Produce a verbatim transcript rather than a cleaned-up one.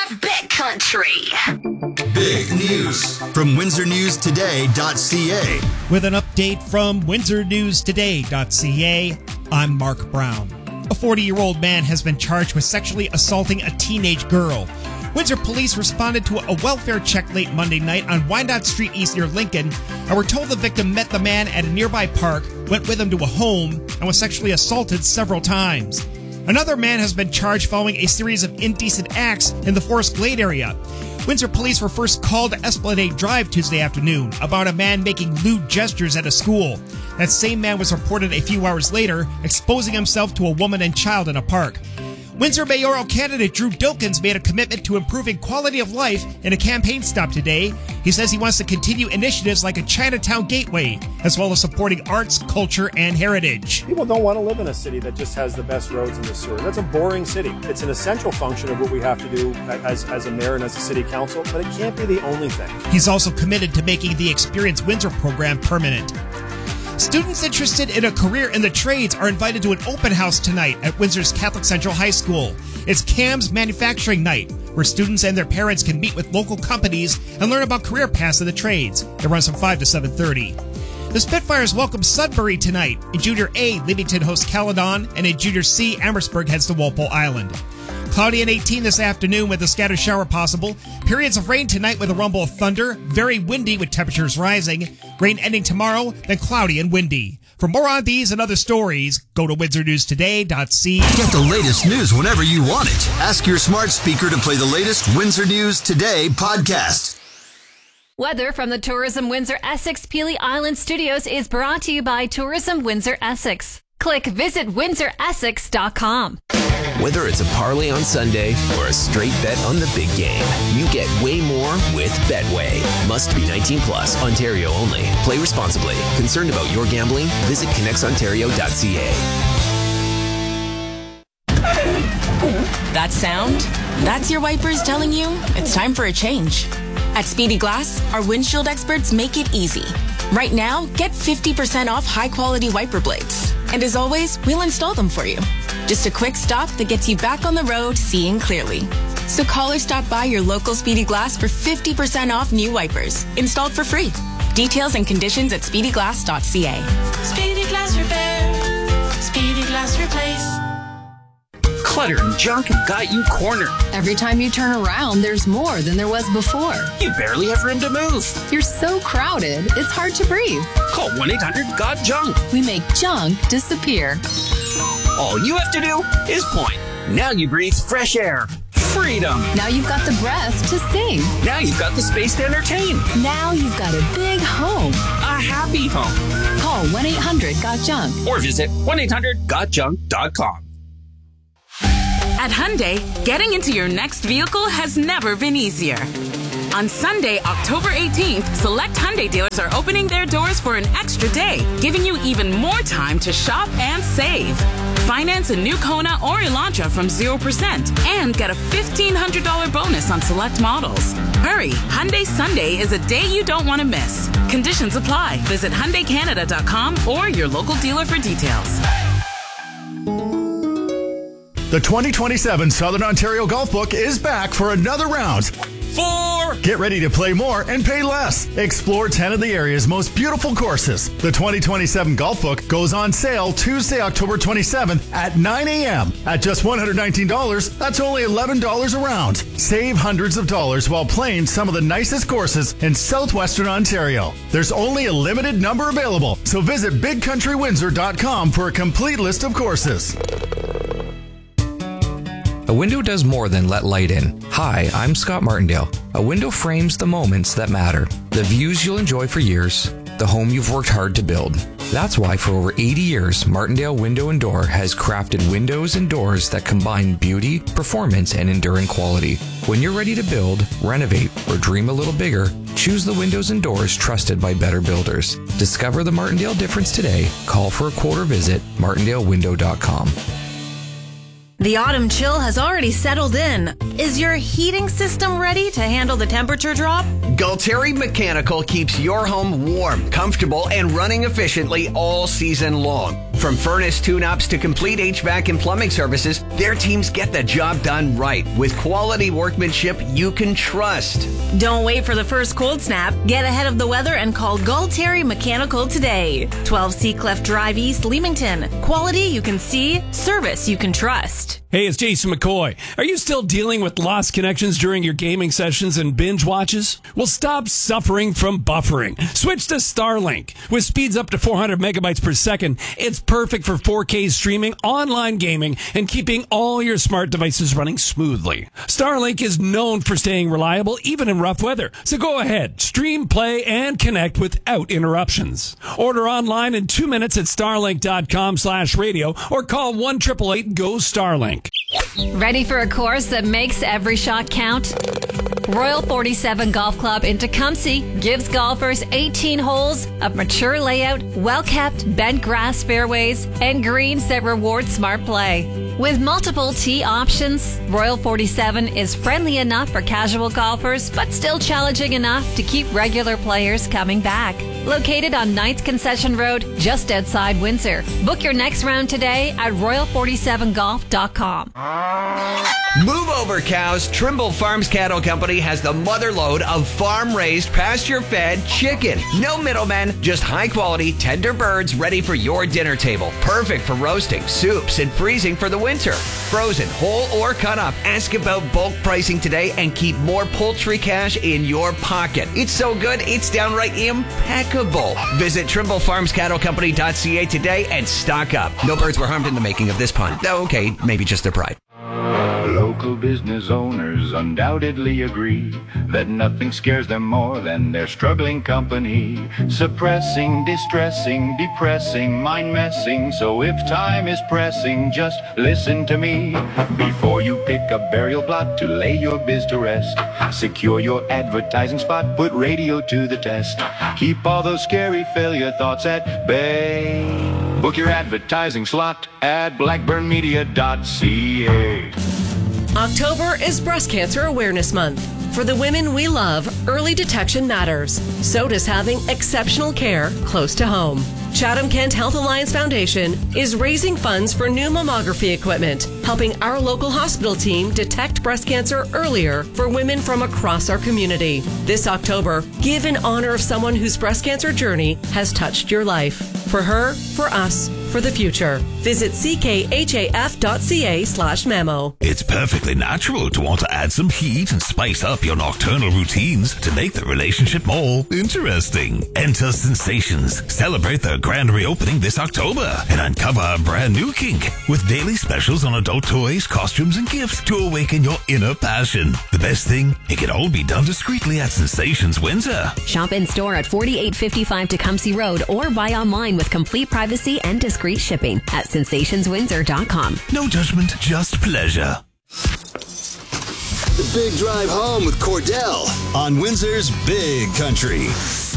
It's Bet Country. Big news from Windsor News Today dot C A. With an update from Windsor News Today dot C A, I'm Mark Brown. A forty-year-old man has been charged with sexually assaulting a teenage girl. Windsor police responded to a welfare check late Monday night on Wyandotte Street East near Lincoln and were told the victim met the man at a nearby park, went with him to a home, and was sexually assaulted several times. Another man has been charged following a series of indecent acts in the Forest Glade area. Windsor police were first called to Esplanade Drive Tuesday afternoon about a man making lewd gestures at a school. That same man was reported a few hours later exposing himself to a woman and child in a park. Windsor mayoral candidate Drew Dilkins made a commitment to improving quality of life in a campaign stop today. He says he wants to continue initiatives like a Chinatown Gateway, as well as supporting arts, culture, and heritage. People don't want to live in a city that just has the best roads and the sewer. That's a boring city. It's an essential function of what we have to do as, as a mayor and as a city council, but it can't be the only thing. He's also committed to making the Experience Windsor program permanent. Students interested in a career in the trades are invited to an open house tonight at Windsor's Catholic Central High School. It's C A M's Manufacturing Night, where students and their parents can meet with local companies and learn about career paths in the trades. It runs from five to seven thirty. The Spitfires welcome Sudbury tonight. In Junior A, Leamington hosts Caledon, and in Junior C, Amherstburg heads to Walpole Island. Cloudy and eighteen this afternoon with a scattered shower possible. Periods of rain tonight with a rumble of thunder. Very windy with temperatures rising. Rain ending tomorrow, then cloudy and windy. For more on these and other stories, go to Windsor News Today dot C A. Get the latest news whenever you want it. Ask your smart speaker to play the latest Windsor News Today podcast. Weather from the Tourism Windsor Essex Peely Island Studios is brought to you by Tourism Windsor Essex. Click visit windsor essex dot com. Whether it's a parlay on Sunday or a straight bet on the big game, you get way more with Betway. Must be nineteen plus, Ontario only. Play responsibly. Concerned about your gambling? Visit connects ontario dot C A. That sound? That's your wipers telling you it's time for a change. At Speedy Glass, our windshield experts make it easy. Right now, get fifty percent off high-quality wiper blades. And as always, we'll install them for you. Just a quick stop that gets you back on the road seeing clearly. So call or stop by your local Speedy Glass for fifty percent off new wipers, installed for free. Details and conditions at speedy glass dot C A. Speedy Glass Repair. Speedy Glass Replace. Clutter and junk have got you cornered. Every time you turn around, there's more than there was before. You barely have room to move. You're so crowded, it's hard to breathe. Call one eight hundred got junk. We make junk disappear. All you have to do is point. Now you breathe fresh air. Freedom. Now you've got the breath to sing. Now you've got the space to entertain. Now you've got a big home. A happy home. Call one eight hundred got junk. Or visit one eight hundred got junk dot com. At Hyundai, getting into your next vehicle has never been easier. On Sunday, October eighteenth, select Hyundai dealers are opening their doors for an extra day, giving you even more time to shop and save. Finance a new Kona or Elantra from zero percent and get a fifteen hundred dollars bonus on select models. Hurry, Hyundai Sunday is a day you don't want to miss. Conditions apply. Visit Hyundai Canada dot com or your local dealer for details. The twenty twenty-seven Southern Ontario Golf Book is back for another round. Four! Get ready to play more and pay less. Explore ten of the area's most beautiful courses. The twenty twenty-seven Golf Book goes on sale Tuesday, October twenty-seventh at nine a.m. At just one hundred nineteen dollars, that's only eleven dollars a round. Save hundreds of dollars while playing some of the nicest courses in southwestern Ontario. There's only a limited number available, so visit big country windsor dot com for a complete list of courses. A window does more than let light in. Hi, I'm Scott Martindale. A window frames the moments that matter. The views you'll enjoy for years. The home you've worked hard to build. That's why for over eighty years, Martindale Window and Door has crafted windows and doors that combine beauty, performance, and enduring quality. When you're ready to build, renovate, or dream a little bigger, choose the windows and doors trusted by better builders. Discover the Martindale difference today. Call for a quote or visit martindale window dot com. The autumn chill has already settled in. Is your heating system ready to handle the temperature drop? Galteri Mechanical keeps your home warm, comfortable, and running efficiently all season long. From furnace tune-ups to complete H V A C and plumbing services, their teams get the job done right with quality workmanship you can trust. Don't wait for the first cold snap. Get ahead of the weather and call Galteri Mechanical today. twelve Seacliff Drive East, Leamington. Quality you can see, service you can trust. Hey, it's Jason McCoy. Are you still dealing with lost connections during your gaming sessions and binge watches? Well, stop suffering from buffering. Switch to Starlink. With speeds up to four hundred megabytes per second, it's perfect for four K streaming, online gaming, and keeping all your smart devices running smoothly. Starlink is known for staying reliable even in rough weather. So go ahead, stream, play, and connect without interruptions. Order online in two minutes at starlink.com slash radio or call one eight eight eight go Starlink. Ready for a course that makes every shot count? Royal forty-seven Golf Club in Tecumseh gives golfers eighteen holes of mature layout, well-kept bent grass fairways, and greens that reward smart play. With multiple tee options, Royal forty-seven is friendly enough for casual golfers, but still challenging enough to keep regular players coming back. Located on Knights Concession Road, just outside Windsor. Book your next round today at royal forty-seven golf dot com. Move over, cows. Trimble Farms Cattle Company has the mother lode of farm-raised, pasture-fed chicken. No middlemen, just high-quality, tender birds ready for your dinner table. Perfect for roasting, soups, and freezing for the winter. Frozen, whole, or cut up. Ask about bulk pricing today and keep more poultry cash in your pocket. It's so good, it's downright impeccable. Visit trimble farms cattle company dot c a today and stock up. No birds were harmed in the making of this pun. Okay, maybe just their pride. Local business owners undoubtedly agree that nothing scares them more than their struggling company. Suppressing, distressing, depressing, mind-messing. So if time is pressing, just listen to me. Before you pick a burial plot to lay your biz to rest, secure your advertising spot, put radio to the test. Keep all those scary failure thoughts at bay. Book your advertising slot at blackburn media dot c a. October is Breast Cancer Awareness Month. For the women we love, early detection matters. So does having exceptional care close to home. Chatham-Kent Health Alliance Foundation is raising funds for new mammography equipment, helping our local hospital team detect breast cancer earlier for women from across our community. This October, give in honor of someone whose breast cancer journey has touched your life. For her, for us, for the future. Visit c k h a f dot c a slash memo. It's perfectly natural to want to add some heat and spice up your nocturnal routines to make the relationship more interesting. Enter Sensations. Celebrate their grand reopening this October and uncover a brand new kink with daily specials on adult toys, costumes, and gifts to awaken your inner passion. The best thing, it can all be done discreetly at Sensations Windsor. Shop in store at forty-eight fifty-five Tecumseh Road or buy online with complete privacy and discreet shipping at sensations windsor dot com. No judgment, just pleasure. The Big Drive Home with Cordell on Windsor's Big Country.